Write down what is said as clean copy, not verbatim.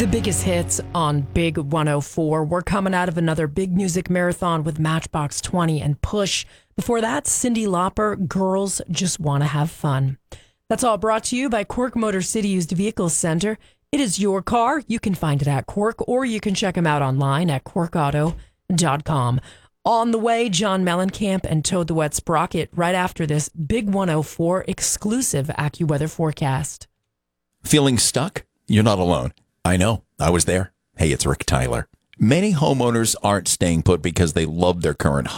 The biggest hits on Big 104. We're coming out of another big music marathon with Matchbox 20 and Push. Before that, Cyndi Lauper, Girls Just Want to Have Fun. That's all brought to you by Quirk Motor City Used Vehicles Center. It is your car. You can find it at Quirk, or you can check them out online at quirkauto.com. On the way, John Mellencamp and Toad the Wet Sprocket right after this Big 104 exclusive AccuWeather forecast. Feeling stuck? You're not alone. I know. I was there. Hey, it's Rick Tyler. Many homeowners aren't staying put because they love their current